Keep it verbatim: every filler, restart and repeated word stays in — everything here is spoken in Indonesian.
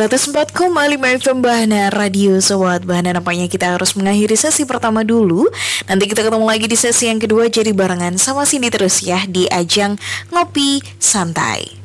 seratus empat koma lima F M Bahana Radio Sobat Bahana. Nampaknya kita harus mengakhiri sesi pertama dulu. Nanti kita ketemu lagi di sesi yang kedua. Jadi barengan sama Cindy terus ya di ajang Ngopi Santai.